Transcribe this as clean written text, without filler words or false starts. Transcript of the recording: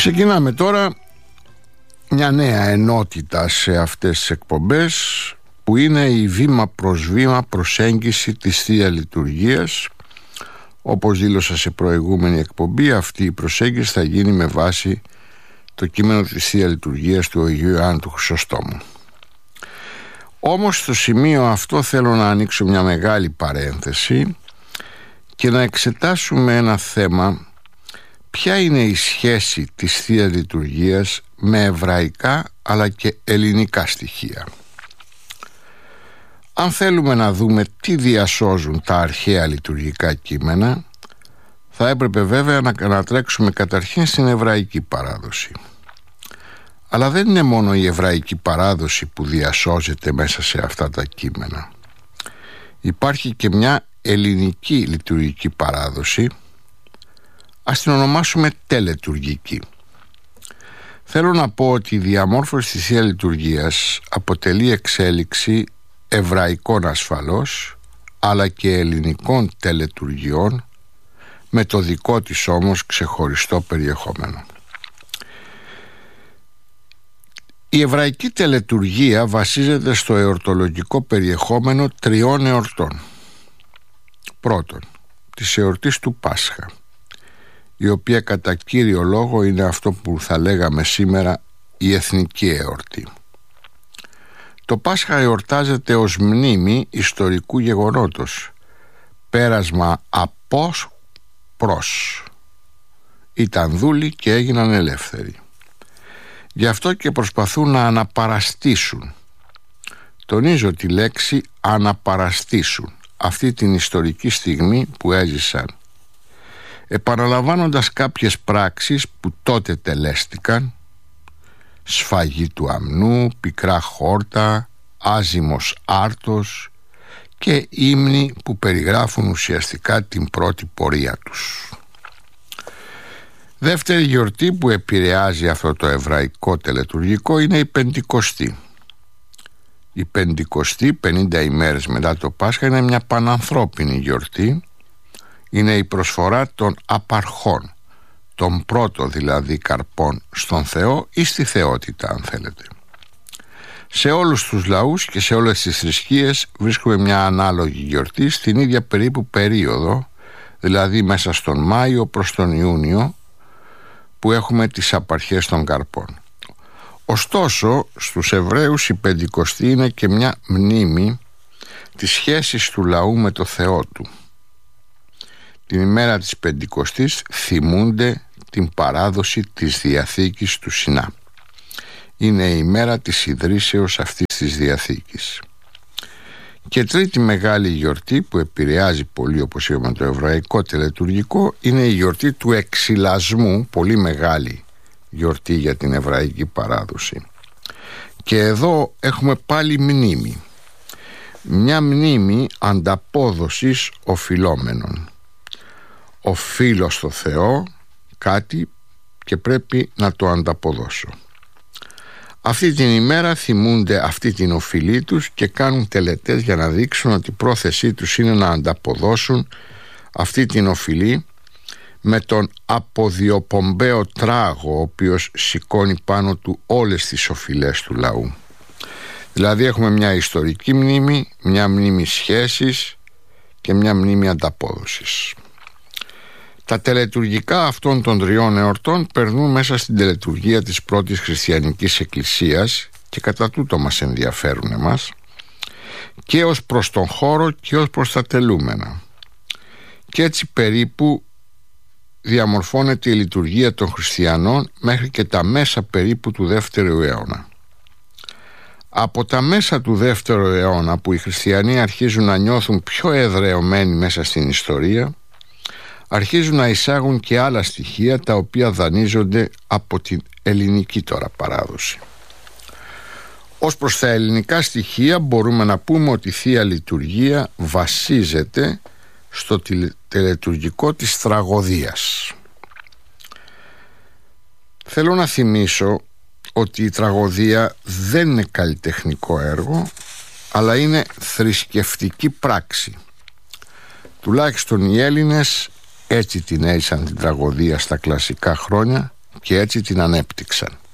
Ξεκινάμε τώρα μια νέα ενότητα σε αυτές τις εκπομπές, που είναι η βήμα προς βήμα προσέγγιση της Θεία Λειτουργίας. Όπως δήλωσα σε προηγούμενη εκπομπή, αυτή η προσέγγιση θα γίνει με βάση το κείμενο της Θεία Λειτουργίας του Αγίου Ιωάννου του Χρυσοστόμου. Όμως στο σημείο αυτό θέλω να ανοίξω μια μεγάλη παρένθεση και να εξετάσουμε ένα θέμα: ποια είναι η σχέση της Θείας Λειτουργίας με εβραϊκά αλλά και ελληνικά στοιχεία. Αν θέλουμε να δούμε τι διασώζουν τα αρχαία λειτουργικά κείμενα, θα έπρεπε βέβαια να τρέξουμε καταρχήν στην εβραϊκή παράδοση. Αλλά δεν είναι μόνο η εβραϊκή παράδοση που διασώζεται μέσα σε αυτά τα κείμενα. Υπάρχει και μια ελληνική λειτουργική παράδοση, ας την ονομάσουμε τελετουργική. Θέλω να πω ότι η διαμόρφωση της Θείας Λειτουργίας αποτελεί εξέλιξη εβραϊκών ασφαλώς, αλλά και ελληνικών τελετουργιών, με το δικό της όμως ξεχωριστό περιεχόμενο. Η εβραϊκή τελετουργία βασίζεται στο εορτολογικό περιεχόμενο τριών εορτών. Πρώτον, της εορτής του Πάσχα, η οποία κατά κύριο λόγο είναι αυτό που θα λέγαμε σήμερα η εθνική εορτή. Το Πάσχα εορτάζεται ως μνήμη ιστορικού γεγονότος, πέρασμα από προς. Ήταν δούλοι και έγιναν ελεύθεροι. Γι' αυτό και προσπαθούν να αναπαραστήσουν. Τονίζω τη λέξη αναπαραστήσουν αυτή την ιστορική στιγμή που έζησαν, επαναλαμβάνοντας κάποιες πράξεις που τότε τελέστηκαν: σφαγή του αμνού, πικρά χόρτα, άζυμος άρτος και ύμνοι που περιγράφουν ουσιαστικά την πρώτη πορεία τους. Δεύτερη γιορτή που επηρεάζει αυτό το εβραϊκό τελετουργικό είναι η Πεντηκοστή. Η Πεντηκοστή, 50 ημέρες μετά το Πάσχα, είναι μια πανανθρώπινη γιορτή. Είναι η προσφορά των απαρχών, των πρώτων δηλαδή καρπών στον Θεό ή στη θεότητα, αν θέλετε. Σε όλους τους λαούς και σε όλες τις θρησκείες βρίσκουμε μια ανάλογη γιορτή στην ίδια περίπου περίοδο, δηλαδή μέσα στον Μάιο προς τον Ιούνιο, που έχουμε τις απαρχές των καρπών. Ωστόσο, στους Εβραίους η Πεντηκοστή είναι και μια μνήμη της σχέσης του λαού με το Θεό του. Την ημέρα της Πεντηκοστής θυμούνται την παράδοση της Διαθήκης του Σινά. Είναι η ημέρα της ιδρύσεως αυτής της Διαθήκης. Και τρίτη μεγάλη γιορτή που επηρεάζει πολύ, όπως είπαμε, το εβραϊκό τελετουργικό, είναι η γιορτή του Εξυλασμού, πολύ μεγάλη γιορτή για την εβραϊκή παράδοση. Και εδώ έχουμε πάλι μνήμη. Μια μνήμη ανταπόδοσης οφειλόμενων. Οφείλω στο Θεό κάτι και πρέπει να το ανταποδώσω. Αυτή την ημέρα θυμούνται αυτή την οφειλή τους και κάνουν τελετές για να δείξουν ότι η πρόθεσή τους είναι να ανταποδώσουν αυτή την οφειλή με τον αποδιοπομπαίο τράγο, ο οποίος σηκώνει πάνω του όλες τις οφειλές του λαού. Δηλαδή έχουμε μια ιστορική μνήμη, μια μνήμη σχέσης και μια μνήμη ανταπόδοσης. Τα τελετουργικά αυτών των τριών εορτών περνούν μέσα στην τελετουργία της πρώτης χριστιανικής εκκλησίας και κατά τούτο μας ενδιαφέρουν εμάς, και ως προς τον χώρο και ως προς τα τελούμενα. Και έτσι περίπου διαμορφώνεται η λειτουργία των χριστιανών μέχρι και τα μέσα περίπου του 2ου αιώνα. Από τα μέσα του 2ου αιώνα, που οι χριστιανοί αρχίζουν να νιώθουν πιο εδραιωμένοι μέσα στην ιστορία, αρχίζουν να εισάγουν και άλλα στοιχεία τα οποία δανείζονται από την ελληνική τώρα παράδοση. Ως προς τα ελληνικά στοιχεία μπορούμε να πούμε ότι η Θεία Λειτουργία βασίζεται στο τελετουργικό της τραγωδίας. Θέλω να θυμίσω ότι η τραγωδία δεν είναι καλλιτεχνικό έργο, αλλά είναι θρησκευτική πράξη. Τουλάχιστον οι Έλληνες έτσι την έζησαν την τραγωδία στα κλασικά χρόνια και έτσι την ανέπτυξαν.